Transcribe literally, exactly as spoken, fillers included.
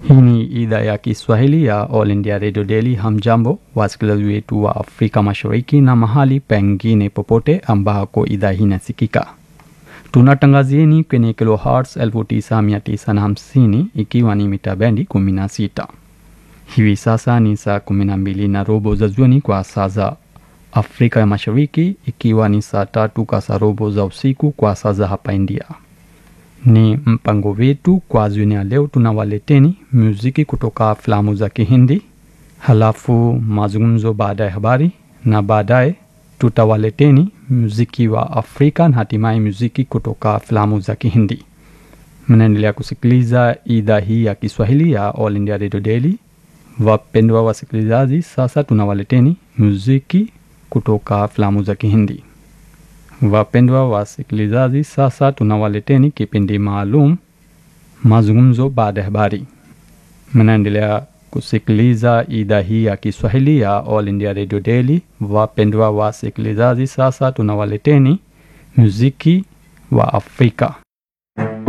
Hii ni idhaa ya Kiswahili ya All India Radio Daily. Hamjambo wasikilizaji wetu wa Afrika Mashariki na mahali pengine popote ambako idhaa hii inasikika. Tunatangazieni kwenye kilohertz elfu tisa mia tisa hamsini ikiwa ni mita bendi kumi na sita. Hivi sasa ni saa kumi na mbili na robo za jioni kwa saa za Afrika ya Mashariki, ikiwa ni saa tatu kasorobo za usiku kwa saa za hapa India. Ni mpango wetu kwa jioni ya leo. Tunawaleteni muziki kutoka filamu za Kihindi, halafu mazungumzo baada ya habari, na baadaye tutawaleteni muziki wa Afrika na hatimaye muziki kutoka filamu za Kihindi. Mnaendelea kusikiliza idhaa hii ya Kiswahili ya All India Radio Daily. Wapendwa wasikilizaji, sasa tunawaleteni muziki kutoka filamu za Kihindi. Wapendwa wasikilizaji, sasa tunawaleteni kipindi maalum, mazungumzo baada ya habari. Mnaendelea kusikiliza idhaa hii ya Kiswahili ya All India Radio Daily. Wapendwa wasikilizaji, sasa tunawaleteni muziki wa Afrika.